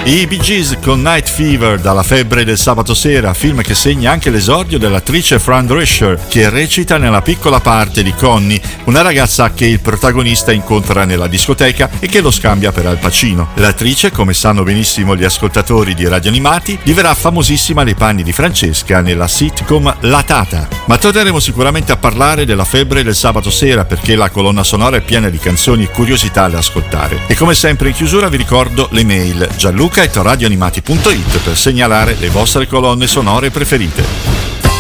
I Bee Gees con Night Fever, dalla febbre del sabato sera, film che segna anche l'esordio dell'attrice Fran Drescher, che recita nella piccola parte di Connie, una ragazza che il protagonista incontra nella discoteca e che lo scambia per Al Pacino. L'attrice, come sanno benissimo gli ascoltatori di Radio Animati, diverrà famosissima nei panni di Francesca nella sitcom La Tata. Ma torneremo sicuramente a parlare della febbre del sabato sera, perché la colonna sonora è piena di canzoni e curiosità da ascoltare. E come sempre in chiusura vi ricordo le mail gianluca@radioanimati.it per segnalare le vostre colonne sonore preferite.